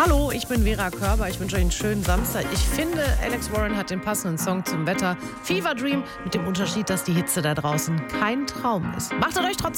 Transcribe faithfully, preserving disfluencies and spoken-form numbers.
Hallo, ich bin Vera Körber. Ich wünsche euch einen schönen Samstag. Ich finde, Alex Warren hat den passenden Song zum Wetter. Fever Dream, mit dem Unterschied, dass die Hitze da draußen kein Traum ist. Macht es euch trotzdem